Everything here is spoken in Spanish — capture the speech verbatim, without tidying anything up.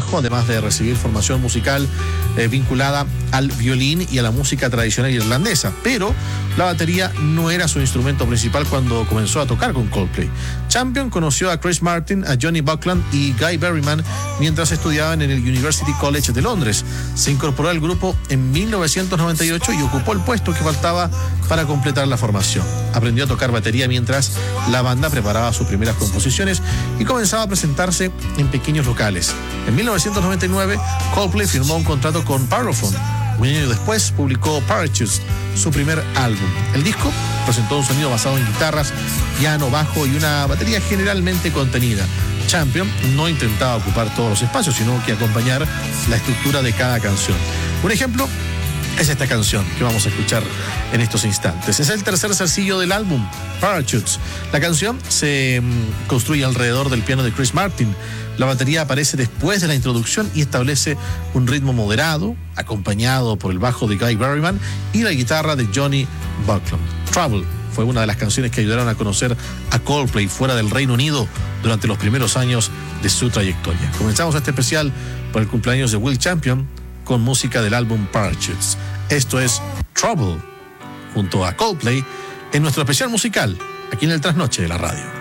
bajo, además de recibir formación musical eh, vinculada al violín y a la música tradicional irlandesa. Pero la batería no era su instrumento principal cuando comenzó a tocar con Coldplay. Champion conoció a Chris Martin, a Johnny Buckland y Guy Berryman mientras estudiaban en el University College de Londres. Se incorporó al grupo en mil novecientos noventa y ocho y ocupó el puesto que faltaba para completar la formación. Aprendió a tocar batería mientras la banda preparaba sus primeras composiciones y comenzaba a presentarse en pequeños locales. En mil novecientos noventa y nueve, Coldplay firmó un contrato con Parlophone. Un año después publicó Parachutes, su primer álbum. El disco presentó un sonido basado en guitarras, piano, bajo y una batería generalmente contenida. Champion no intentaba ocupar todos los espacios, sino que acompañar la estructura de cada canción. Un ejemplo es esta canción que vamos a escuchar en estos instantes. Es el tercer sencillo del álbum, Parachutes. La canción se mm, construye alrededor del piano de Chris Martin. La batería aparece después de la introducción y establece un ritmo moderado, acompañado por el bajo de Guy Berryman y la guitarra de Johnny Buckland. Trouble fue una de las canciones que ayudaron a conocer a Coldplay fuera del Reino Unido durante los primeros años de su trayectoria. Comenzamos este especial por el cumpleaños de Will Champion con música del álbum Parachutes. Esto es Trouble junto a Coldplay en nuestro especial musical aquí en el Trasnoche de la Radio.